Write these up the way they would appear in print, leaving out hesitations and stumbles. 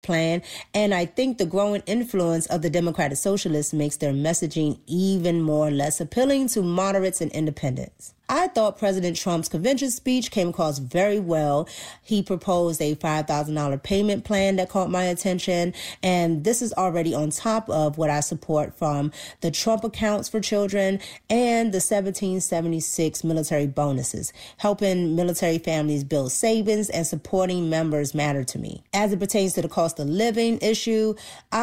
plan, and I think the growing influence of the Democratic Socialists makes their messaging even more or less appealing to moderates and independents. I thought President Trump's convention speech came across very well. He proposed a $5,000 payment plan that caught my attention, and this is already on top of what I support from the Trump accounts for children and the 1776 military bonuses. Helping military families build savings and supporting members matter to me. As it pertains to the cost of living issue,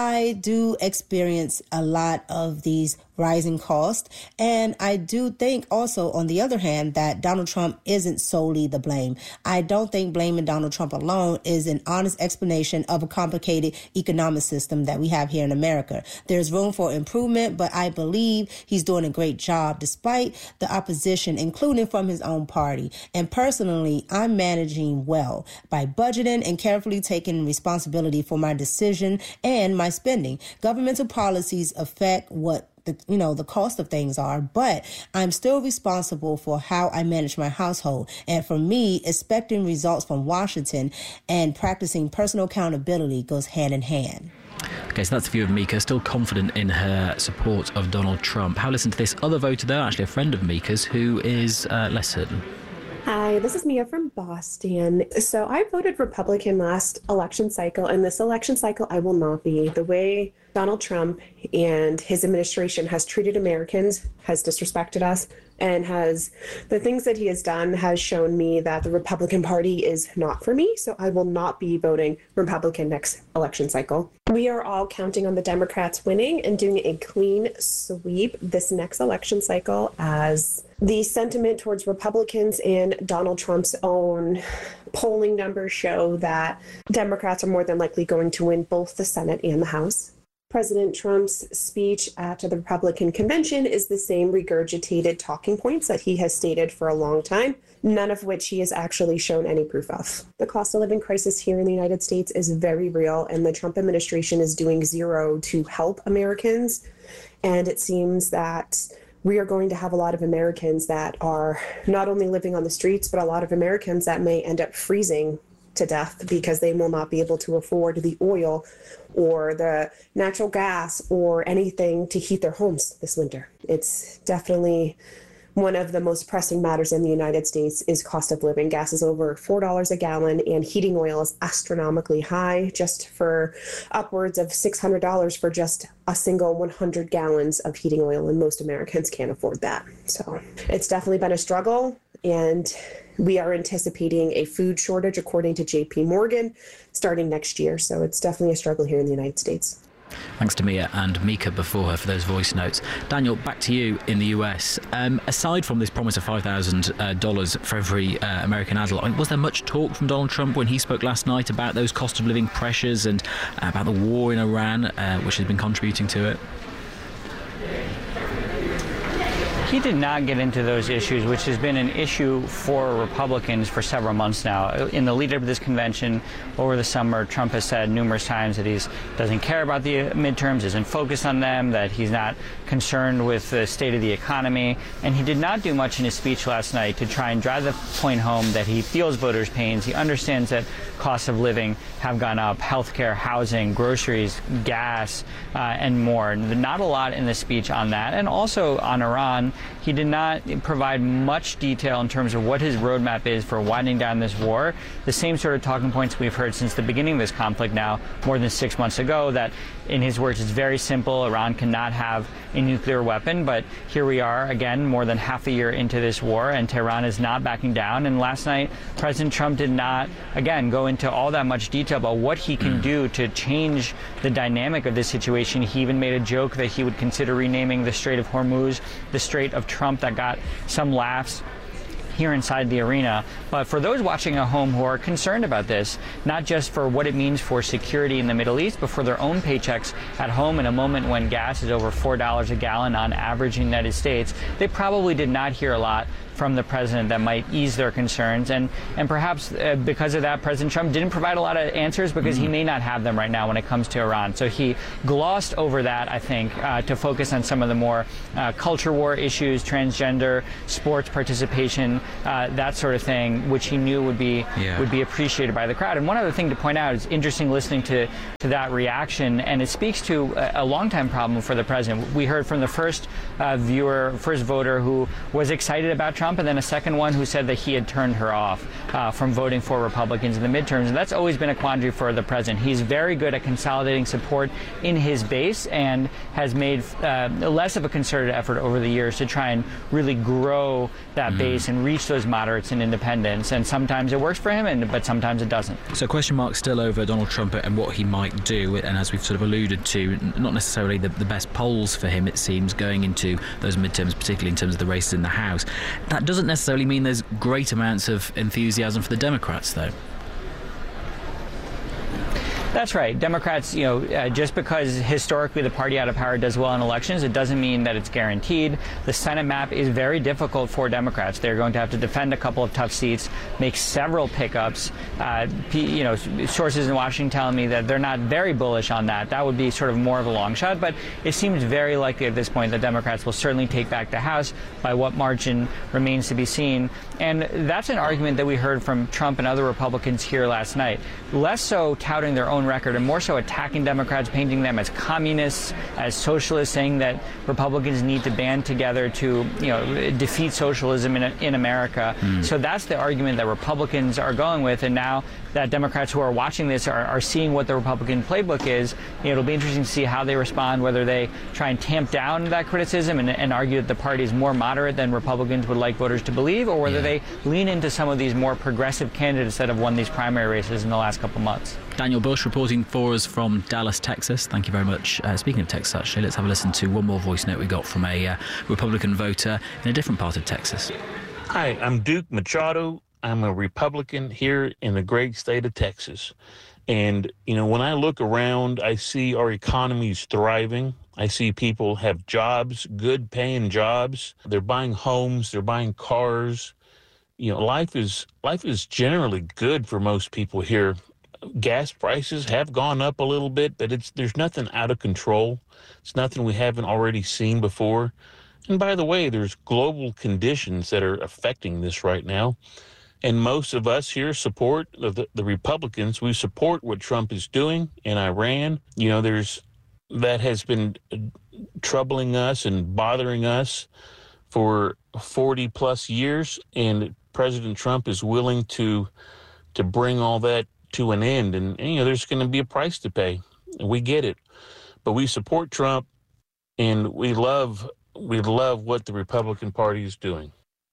I do experience a lot of these rising costs, and I do think also, on the other hand, that Donald Trump isn't solely the blame. I don't think blaming Donald Trump alone is an honest explanation of a complicated economic system that we have here in America. There's room for improvement, but I believe he's doing a great job despite the opposition, including from his own party. And personally, I'm managing well by budgeting and carefully taking responsibility for my decision and my spending. Governmental policies affect what the cost of things are, but I'm still responsible for how I manage my household. And for me, expecting results from Washington and practicing personal accountability goes hand in hand. Okay, so that's the view of Mika, still confident in her support of Donald Trump. How listen to this other voter though, actually a friend of Mika's, who is less certain. Hi, this is Mia from Boston. So I voted Republican last election cycle, and this election cycle I will not be. The way Donald Trump and his administration has treated Americans, has disrespected us, and the things that he has done has shown me that the Republican Party is not for me. So I will not be voting Republican next election cycle. We are all counting on the Democrats winning and doing a clean sweep this next election cycle, as the sentiment towards Republicans and Donald Trump's own polling numbers show that Democrats are more than likely going to win both the Senate and the House. President Trump's speech at the Republican convention is the same regurgitated talking points that he has stated for a long time, none of which he has actually shown any proof of. The cost of living crisis here in the United States is very real, and the Trump administration is doing zero to help Americans. And it seems that we are going to have a lot of Americans that are not only living on the streets, but a lot of Americans that may end up freezing to death because they will not be able to afford the oil or the natural gas or anything to heat their homes this winter. It's definitely one of the most pressing matters in the United States is cost of living. Gas is over $4 a gallon, and heating oil is astronomically high, just for upwards of $600 for just a single 100 gallons of heating oil, and most Americans can't afford that. So it's definitely been a struggle, and we are anticipating a food shortage, according to JP Morgan, starting next year. So it's definitely a struggle here in the United States. Thanks to Mia and Mika before her for those voice notes. Daniel, back to you in the US. Aside from this promise of $5,000 for every American adult, was there much talk from Donald Trump when he spoke last night about those cost of living pressures and about the war in Iran, which has been contributing to it? He did not get into those issues, which has been an issue for Republicans for several months now. In the lead-up to this convention over the summer, Trump has said numerous times that he doesn't care about the midterms, isn't focused on them, that he's not concerned with the state of the economy. And he did not do much in his speech last night to try and drive the point home that he feels voters' pains. He understands that costs of living have gone up, healthcare, housing, groceries, gas, and more. Not a lot in the speech on that. And also on Iran, he did not provide much detail in terms of what his roadmap is for winding down this war. The same sort of talking points we've heard since the beginning of this conflict now, more than 6 months ago, that in his words, it's very simple. Iran cannot have a nuclear weapon. But here we are, again, more than half a year into this war, and Tehran is not backing down. And last night, President Trump did not, again, go into all that much detail about what he can do to change the dynamic of this situation. He even made a joke that he would consider renaming the Strait of Hormuz the Strait of Trump. That got some laughs here inside the arena. But for those watching at home who are concerned about this, not just for what it means for security in the Middle East, but for their own paychecks at home in a moment when gas is over $4 a gallon on average in the United States, they probably did not hear a lot from the president that might ease their concerns. And perhaps because of that, President Trump didn't provide a lot of answers because he may not have them right now when it comes to Iran. So he glossed over that, I think, to focus on some of the more culture war issues, transgender, sports participation, that sort of thing, which he knew would be appreciated by the crowd. And one other thing to point out, is interesting listening to that reaction, and it speaks to a longtime problem for the president. We heard from the first voter who was excited about Trump, and then a second one who said that he had turned her off from voting for Republicans in the midterms. And that's always been a quandary for the president. He's very good at consolidating support in his base and has made less of a concerted effort over the years to try and really grow that base and reach those moderates and independents. And sometimes it works for him, but sometimes it doesn't. So question mark still over Donald Trump and what he might do. And as we've sort of alluded to, not necessarily the best polls for him, it seems, going into those midterms, particularly in terms of the races in the House. That doesn't necessarily mean there's great amounts of enthusiasm for the Democrats, though. That's right. Democrats, just because historically the party out of power does well in elections, it doesn't mean that it's guaranteed. The Senate map is very difficult for Democrats. They're going to have to defend a couple of tough seats, make several pickups. Sources in Washington telling me that they're not very bullish on that. That would be sort of more of a long shot, but it seems very likely at this point that Democrats will certainly take back the House. By what margin remains to be seen. And that's an argument that we heard from Trump and other Republicans here last night. Less so touting their own record and more so attacking Democrats, painting them as communists, as socialists, saying that Republicans need to band together to, defeat socialism in America. So that's the argument that Republicans are going with. And now that Democrats who are watching this are seeing what the Republican playbook is, it'll be interesting to see how they respond, whether they try and tamp down that criticism and argue that the party is more moderate than Republicans would like voters to believe, or whether they lean into some of these more progressive candidates that have won these primary races in the last couple of months. Daniel Bush reporting for us from Dallas, Texas. Thank you very much. Speaking of Texas, actually, let's have a listen to one more voice note we got from a Republican voter in a different part of Texas. Hi, I'm Duke Machado. I'm a Republican here in the great state of Texas. And, when I look around, I see our economy is thriving. I see people have jobs, good paying jobs. They're buying homes, they're buying cars. Life is generally good for most people here. Gas prices have gone up a little bit, but there's nothing out of control. It's nothing we haven't already seen before. And by the way, there's global conditions that are affecting this right now. And most of us here support the Republicans. We support what Trump is doing in Iran. That has been troubling us and bothering us for 40 plus years. And President Trump is willing to bring all that to an end. And there's going to be a price to pay. We get it. But we support Trump, and we love what the Republican Party is doing.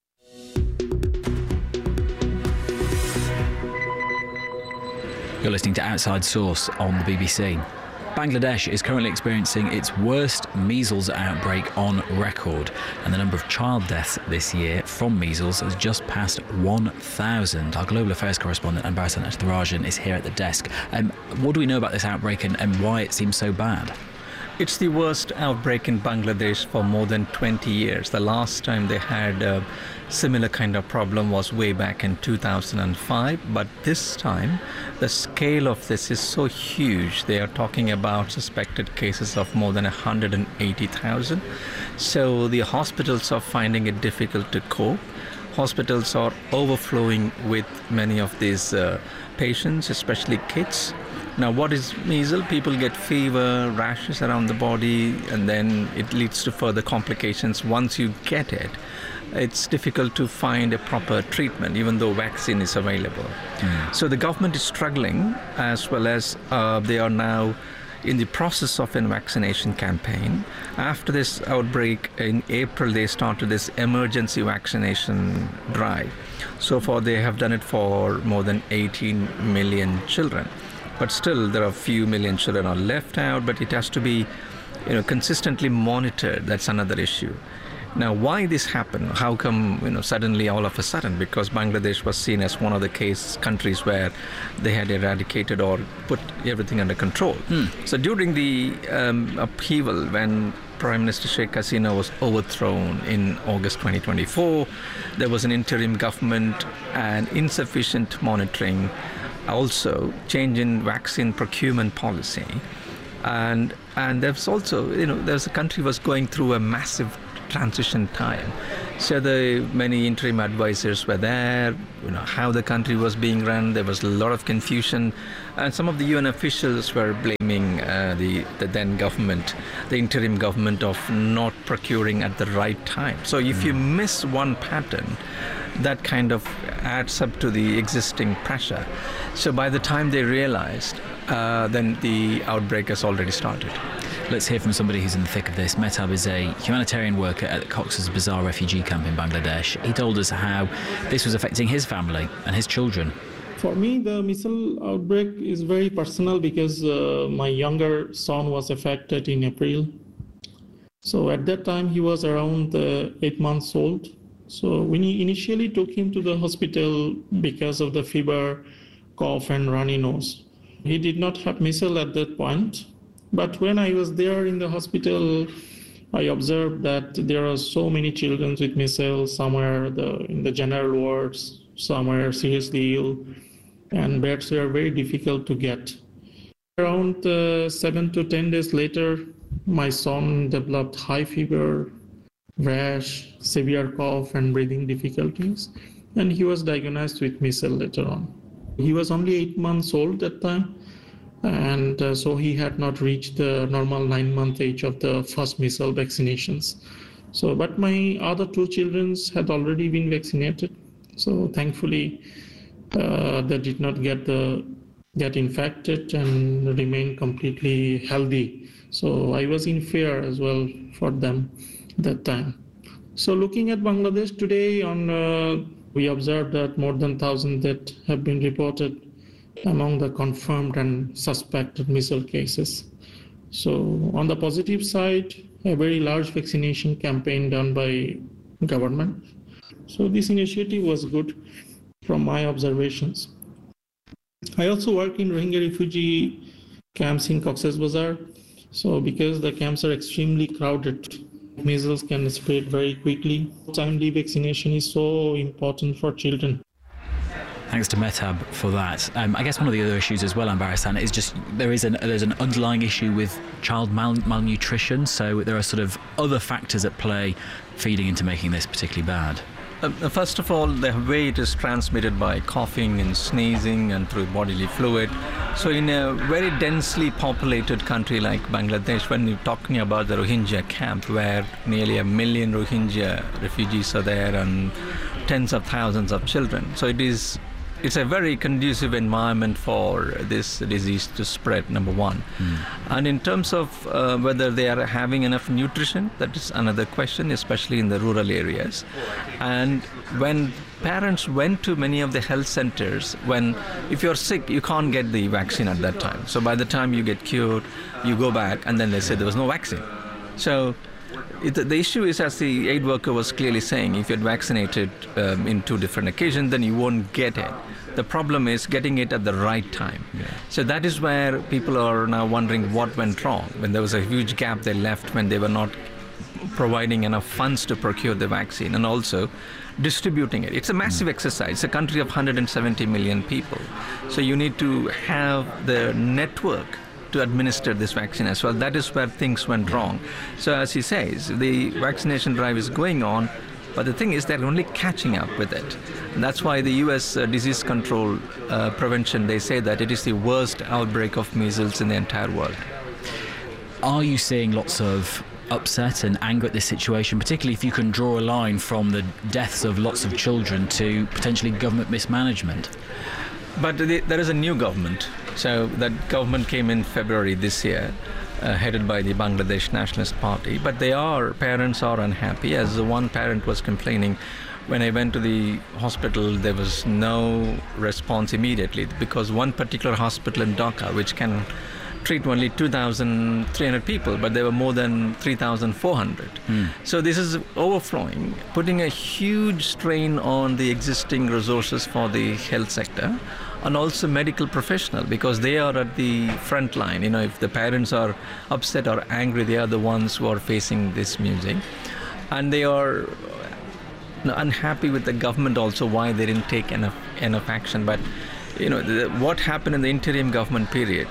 You're listening to Outside Source on the BBC. Bangladesh is currently experiencing its worst measles outbreak on record, and the number of child deaths this year from measles has just passed 1,000. Our global affairs correspondent, Ambarasan Ethtarajan, is here at the desk. What do we know about this outbreak and why it seems so bad? It's the worst outbreak in Bangladesh for more than 20 years. The last time they had a similar kind of problem was way back in 2005, but this time the scale of this is so huge. They are talking about suspected cases of more than 180,000. So the hospitals are finding it difficult to cope. Hospitals are overflowing with many of these patients, especially kids. Now, what is measles? People get fever, rashes around the body, and then it leads to further complications. Once you get it, it's difficult to find a proper treatment, even though vaccine is available. So the government is struggling, as well as they are now in the process of a vaccination campaign. After this outbreak in April, they started this emergency vaccination drive. So far, they have done it for more than 18 million children. But still, there are a few million children are left out, but it has to be, consistently monitored. That's another issue. Now, why this happened? How come, suddenly, all of a sudden? Because Bangladesh was seen as one of the countries where they had eradicated or put everything under control. So during the upheaval, when Prime Minister Sheikh Hasina was overthrown in August 2024, there was an interim government and insufficient monitoring. Also, change in vaccine procurement policy, and there's also, there's a country was going through a massive transition time. So the many interim advisors were there, how the country was being run. There was a lot of confusion, and some of the UN officials were blaming the then government, the interim government, of not procuring at the right time. So if you miss one pattern, that kind of adds up to the existing pressure. So by the time they realized, then the outbreak has already started. Let's hear from somebody who's in the thick of this. Mehtab is a humanitarian worker at Cox's Bazar refugee camp in Bangladesh. He told us how this was affecting his family and his children. For me, the measles outbreak is very personal because my younger son was affected in April. So at that time, he was around 8 months old. So we initially took him to the hospital because of the fever, cough, and runny nose. He did not have measles at that point. But when I was there in the hospital, I observed that there are so many children with measles, somewhere in the general wards, some are seriously ill, and beds were very difficult to get. Around 7 to 10 days later, my son developed high fever, rash, severe cough, and breathing difficulties, and he was diagnosed with measles later on. He was only 8 months old at the time, and so he had not reached the normal 9-month age of the first measles vaccinations. So, but my other 2 children had already been vaccinated. So thankfully, they did not get infected and remain completely healthy. So I was in fear as well for them that time. So looking at Bangladesh today, we observed that more than 1,000 deaths have been reported among the confirmed and suspected measles cases. So on the positive side, a very large vaccination campaign done by government. So this initiative was good from my observations. I also work in Rohingya refugee camps in Cox's Bazar. So because the camps are extremely crowded, measles can spread very quickly. Timely vaccination is so important for children. Thanks to Mehtab for that. I guess one of the other issues as well, Ambarasan, is just there's an underlying issue with child malnutrition. So there are sort of other factors at play feeding into making this particularly bad. First of all, the way it is transmitted by coughing and sneezing and through bodily fluid. So in a very densely populated country like Bangladesh, when you're talking about the Rohingya camp, where nearly 1 million Rohingya refugees are there and tens of thousands of children. So it's a very conducive environment for this disease to spread, number one. And in terms of whether they are having enough nutrition, that is another question, especially in the rural areas. And when parents went to many of the health centers, if you're sick, you can't get the vaccine at that time. So by the time you get cured, you go back and then they say there was no vaccine. So the issue is, as the aid worker was clearly saying, if you're vaccinated in 2 different occasions, then you won't get it. The problem is getting it at the right time. Yeah. So that is where people are now wondering what went wrong. When there was a huge gap they left when they were not providing enough funds to procure the vaccine and also distributing it. It's a massive exercise. It's a country of 170 million people. So you need to have the network to administer this vaccine as well. That is where things went wrong. So as he says, the vaccination drive is going on, but the thing is they're only catching up with it. And that's why the US disease control prevention, they say that it is the worst outbreak of measles in the entire world. Are you seeing lots of upset and anger at this situation, particularly if you can draw a line from the deaths of lots of children to potentially government mismanagement? But there is a new government. So that government came in February this year, headed by the Bangladesh Nationalist Party. But parents are unhappy, as the one parent was complaining. When I went to the hospital, there was no response immediately, because one particular hospital in Dhaka, which can treat only 2,300 people, but there were more than 3,400. So this is overflowing, putting a huge strain on the existing resources for the health sector and also medical professional, because they are at the front line. If the parents are upset or angry, they are the ones who are facing this music. And they are unhappy with the government also, why they didn't take enough action. But what happened in the interim government period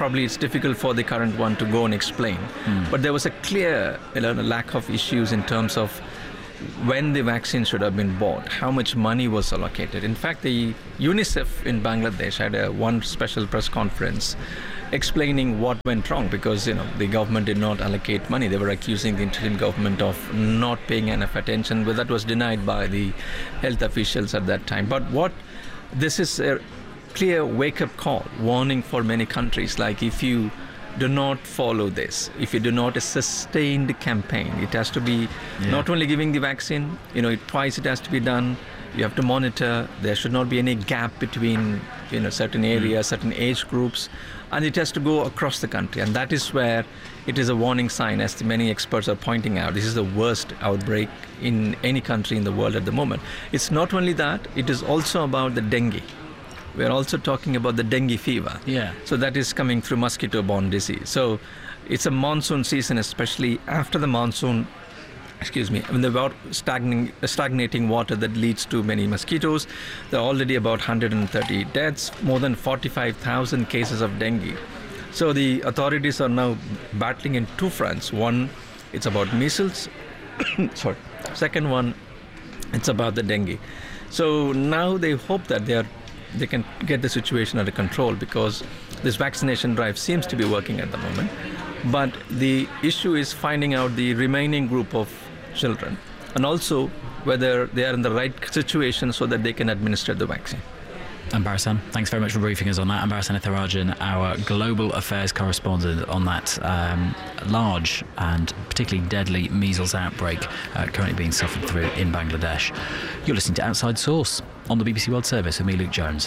probably it's difficult for the current one to go and explain. But there was a clear lack of issues in terms of when the vaccine should have been bought, how much money was allocated. In fact, the UNICEF in Bangladesh had one special press conference explaining what went wrong, because the government did not allocate money. They were accusing the interim government of not paying enough attention, but that was denied by the health officials at that time. But this is a clear wake-up call, warning for many countries, like if you do not follow this, if you do not a sustained campaign, it has to be not only giving the vaccine, twice it has to be done. You have to monitor. There should not be any gap between certain areas, certain age groups, and it has to go across the country. And that is where it is a warning sign, as many experts are pointing out. This is the worst outbreak in any country in the world at the moment. It's not only that, it is also about the dengue. We're also talking about the dengue fever. Yeah. So that is coming through mosquito-borne disease. So it's a monsoon season, especially after the monsoon, when the stagnating water that leads to many mosquitoes. There are already about 130 deaths, more than 45,000 cases of dengue. So the authorities are now battling in two fronts. One, it's about measles. Second one, it's about the dengue. So now they hope that they can get the situation under control, because this vaccination drive seems to be working at the moment. But the issue is finding out the remaining group of children, and also whether they are in the right situation so that they can administer the vaccine. Anbar Hassan, thanks very much for briefing us on that. Anbar Hassan, our global affairs correspondent on that large and particularly deadly measles outbreak currently being suffered through in Bangladesh. You're listening to Outside Source on the BBC World Service with me, Luke Jones.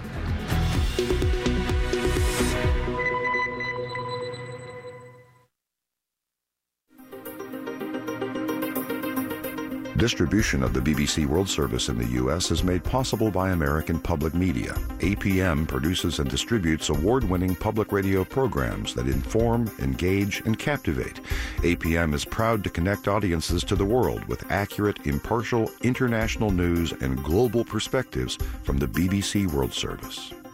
Distribution of the BBC World Service in the U.S. is made possible by American Public Media. APM produces and distributes award-winning public radio programs that inform, engage, and captivate. APM is proud to connect audiences to the world with accurate, impartial, international news and global perspectives from the BBC World Service.